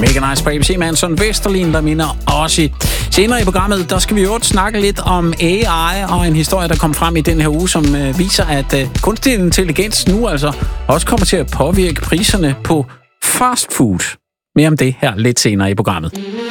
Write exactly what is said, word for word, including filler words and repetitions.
Mega nice på A B C Manson Vesterlin, der minder også. Senere i programmet, der skal vi jo snakke lidt om A I og en historie, der kom frem i den her uge, som øh, viser, at øh, kunstig intelligens nu altså også kommer til at påvirke priserne på fast food. Mere om det her lidt senere i programmet.